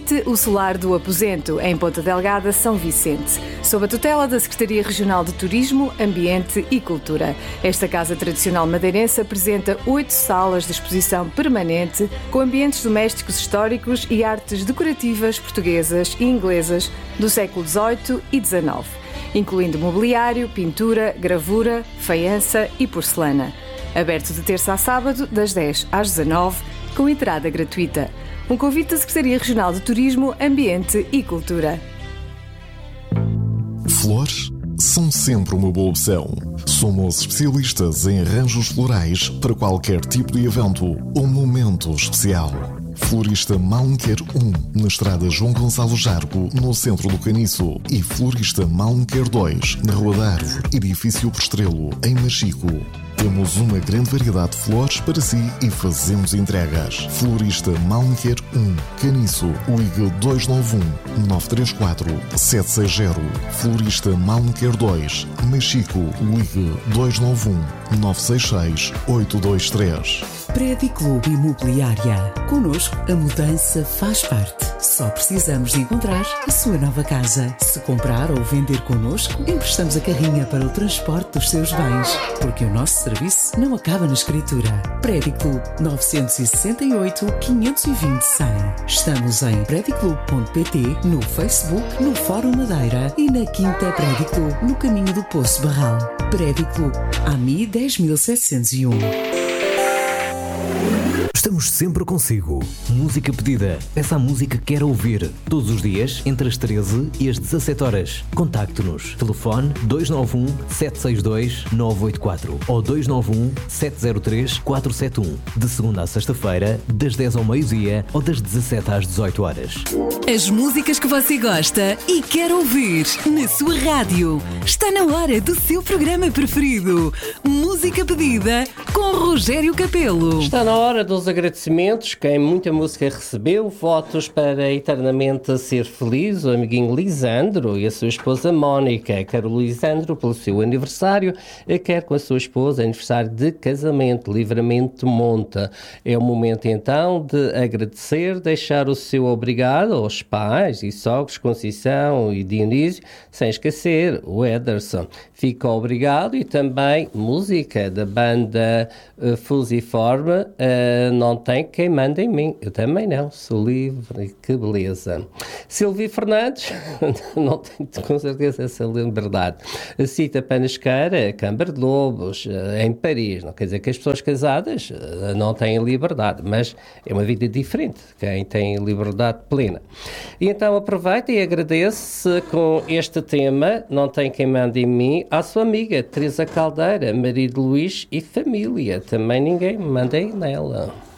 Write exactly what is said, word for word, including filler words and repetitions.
Visite o Solar do Aposento, em Ponta Delgada, São Vicente, sob a tutela da Secretaria Regional de Turismo, Ambiente e Cultura. Esta casa tradicional madeirense apresenta oito salas de exposição permanente com ambientes domésticos históricos e artes decorativas portuguesas e inglesas do século dezoito e dezanove, incluindo mobiliário, pintura, gravura, faiança e porcelana. Aberto de terça a sábado, das dez às dezanove, com entrada gratuita. Um convite da Secretaria Regional de Turismo, Ambiente e Cultura. Flores são sempre uma boa opção. Somos especialistas em arranjos florais para qualquer tipo de evento ou momento especial. Florista Malmequer um, na estrada João Gonçalo Jargo, no centro do Caniço. E Florista Malmequer dois, na Rua da Árvore, edifício Postrelo, em Machico. Temos uma grande variedade de flores para si e fazemos entregas. Florista Malmequer um, Caniço, ligue dois nove um, nove três quatro, sete seis zero. Florista Malmequer dois, Machico, ligue dois nove um, nove seis seis, oito dois três. Prédio Clube Imobiliária. Connosco, a mudança faz parte. Só precisamos de encontrar a sua nova casa. Se comprar ou vender connosco, emprestamos a carrinha para o transporte dos seus bens. Porque o nosso serviço não acaba na escritura. Prédio Clube nove seis oito, quinhentos e vinte, cem. Estamos em prédio clube ponto pt, no Facebook, no Fórum Madeira e na Quinta Prédio Clube, no caminho do Poço Barral. Prédio Clube, A M I dez mil setecentos e um. Estamos sempre consigo. Música pedida. Peça a música que quer ouvir. Todos os dias, entre as treze e as dezassete horas. Contacte-nos. Telefone dois nove um, sete seis dois, nove oito quatro ou dois nove um, sete zero três, quatro sete um. De segunda a sexta-feira, das dez ao meio-dia ou das dezassete às dezoito horas. As músicas que você gosta e quer ouvir na sua rádio. Está na hora do seu programa preferido. Música pedida com Rogério Capelo. Está na hora dos agradecimentos. Quem muita música recebeu, votos para eternamente ser feliz, o amiguinho Lisandro e a sua esposa Mónica. Quer o Lisandro pelo seu aniversário, quer com a sua esposa aniversário de casamento, Livramento Monta. É o momento então de agradecer, deixar o seu obrigado aos pais e sogros Conceição e Dionísio, sem esquecer o Ederson. Fica obrigado e também música da banda uh, Fusiforme, uh, não tem quem manda em mim. Eu também não, sou livre, que beleza. Silvia Fernandes, não tenho com certeza essa liberdade. Cita Panasqueira, Câmara de Lobos, em Paris. Não quer dizer que as pessoas casadas não têm liberdade, mas é uma vida diferente, quem tem liberdade plena. E então aproveita e agradece com este tema, Não Tem Quem Manda em Mim, à sua amiga Teresa Caldeira, marido Luís e família. Também ninguém manda nela.